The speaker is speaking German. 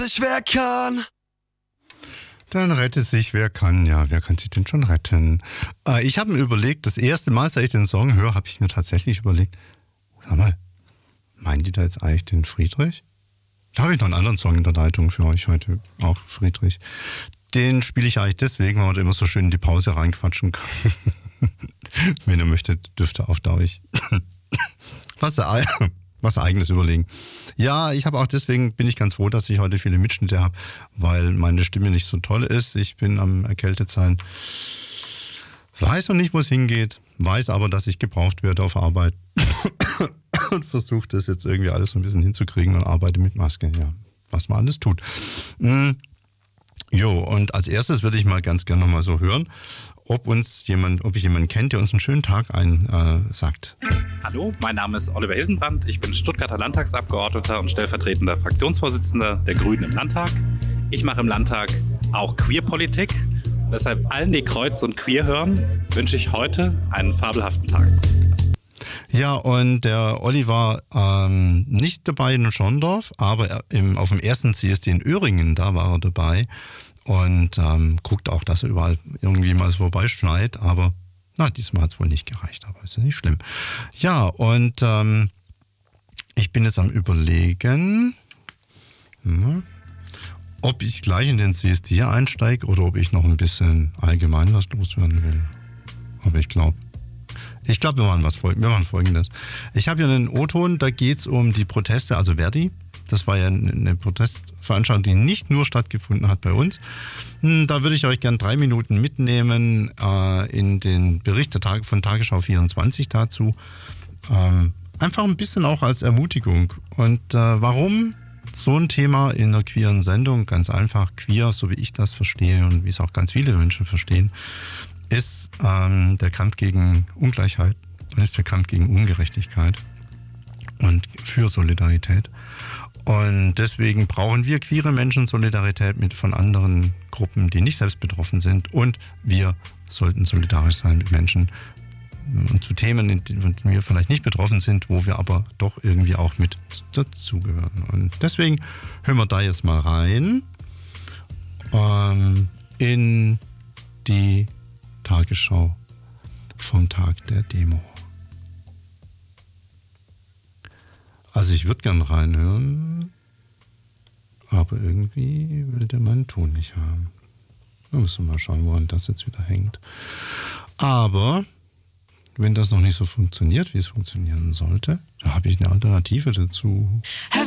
sich, wer kann. Dann rettet sich, wer kann. Ja, wer kann sich denn schon retten? Ich habe mir überlegt, das erste Mal, seit ich den Song höre, habe ich mir tatsächlich überlegt, sag mal, meinen die da jetzt eigentlich den Friedrich? Da habe ich noch einen anderen Song in der Leitung für euch heute, auch Friedrich. Den spiele ich eigentlich deswegen, weil man da immer so schön in die Pause reinquatschen kann. Wenn ihr möchtet, dürft ihr auf euch was Eigenes überlegen. Ja, ich habe auch deswegen, bin ich ganz froh, dass ich heute viele Mitschnitte habe, weil meine Stimme nicht so toll ist. Ich bin am erkältet sein. Weiß noch nicht, wo es hingeht, weiß aber, dass ich gebraucht werde auf Arbeit und versuche das jetzt irgendwie alles so ein bisschen hinzukriegen und arbeite mit Maske, ja, was man alles tut. Jo, und als erstes würde ich mal ganz gerne nochmal so hören, ob ich jemanden kennt, der uns einen schönen Tag sagt. Hallo, mein Name ist Oliver Hildenbrand. Ich bin Stuttgarter Landtagsabgeordneter und stellvertretender Fraktionsvorsitzender der Grünen im Landtag. Ich mache im Landtag auch Queerpolitik. Deshalb allen, die Kreuz und Queer hören, wünsche ich heute einen fabelhaften Tag. Ja, und der Olli war nicht dabei in Schorndorf, aber auf dem ersten CSD in Öhringen, da war er dabei. Und guckt auch, dass er überall irgendwie mal so vorbeischneit, aber diesmal hat es wohl nicht gereicht, aber ist ja nicht schlimm. Ja, und ich bin jetzt am Überlegen, ob ich gleich in den CSD einsteige oder ob ich noch ein bisschen allgemein was loswerden will. Aber ich glaube, wir machen Folgendes. Ich habe hier einen O-Ton, da geht es um die Proteste, also Verdi. Das war ja eine Protestveranstaltung, die nicht nur stattgefunden hat bei uns. Da würde ich euch gerne 3 Minuten mitnehmen in den Bericht von Tagesschau 24 dazu. Einfach ein bisschen auch als Ermutigung. Und warum so ein Thema in einer queeren Sendung? Ganz einfach, queer, so wie ich das verstehe und wie es auch ganz viele Menschen verstehen, ist der Kampf gegen Ungleichheit und ist der Kampf gegen Ungerechtigkeit und für Solidarität. Und deswegen brauchen wir queere Menschen Solidarität von anderen Gruppen, die nicht selbst betroffen sind. Und wir sollten solidarisch sein mit Menschen und zu Themen, in denen wir vielleicht nicht betroffen sind, wo wir aber doch irgendwie auch mit dazugehören. Und deswegen hören wir da jetzt mal rein in die Tagesschau vom Tag der Demo. Also ich würde gern reinhören, aber irgendwie will der meinen Ton nicht haben. Da müssen wir mal schauen, woran das jetzt wieder hängt. Aber wenn das noch nicht so funktioniert, wie es funktionieren sollte, da habe ich eine Alternative dazu.